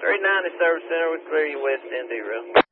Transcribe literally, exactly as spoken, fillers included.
three ninety Service Center, we clear you west N D rail.